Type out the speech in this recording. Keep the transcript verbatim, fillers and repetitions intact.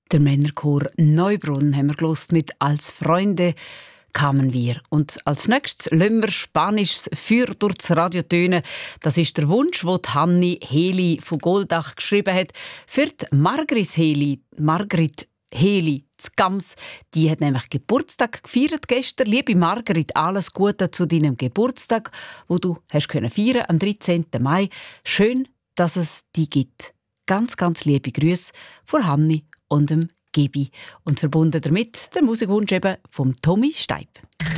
Der Männerchor Neubrunn haben wir gehört mit «Als Freunde kamen wir». Und als nächstes lassen wir spanisches Feuer durch das Radio tönen. Das ist der Wunsch, den Hanni Heli von Goldach geschrieben hat für die Margrit Heli. Margrit Heli z Gams, die hat nämlich Geburtstag gefeiert gestern. Liebe Margrit, alles Gute zu deinem Geburtstag, wo du hast können feiern am dreizehnten Mai. Schön, dass es die gibt. Ganz, ganz liebe Grüße von Hanni und dem Gibi. Und verbunden damit der Musikwunsch eben vom Tommy Steib.